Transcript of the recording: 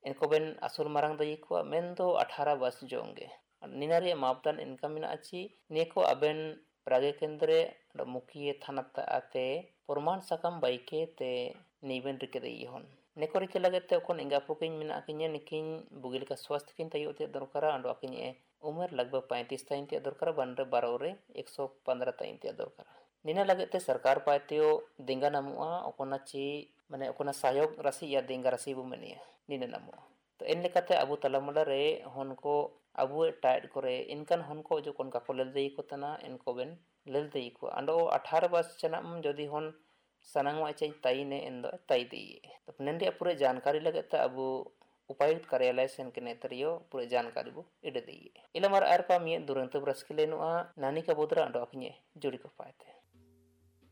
इनको बेन असुर मारंग दई को मेन दो 18 वर्ष जोंगे निनारे मापदन इनका मिना अच्छी नेको अबेन प्रागे केंद्रे मुखिए थाना आते प्रमाण सकम बाइके ते नीबेन रिके दई होन neko rike lagate kon inga pukin mina akinya nikin bugil ka स्वास्थ्य किन तयो ते दरकारा अंडो akinya उम्र लगभग 35 ताइन ते दरकारा बंडे बारोरे 115 ताइन ते दरकारा निना लगते सरकार पातियो दिंगा नमुआ ओकोना ची माने ओकोना सहयोग राशि या दिंगा राशि बु मनिया निना नमुआ तो इन लेकाते अबु तलामला रे होनको अबु टाइट करे इनकन होनको जो कोन का कोलेल देई को तना इनको बेन लेल देई को अंडो 18 वर्ष चनम जदी होन सनंग वाचे ताई ने इंदो ताई दी तो नंदे पूरे जानकारी लगते अबु उपायुक्त कार्यालय सेन के नेतरियो पूरे जानकारी बु इडे दी इलमर आरपा मिय दुरंत ब्रस्किले नुआ नानी का बुदरा अंडो अखिने जुड़ी को पाते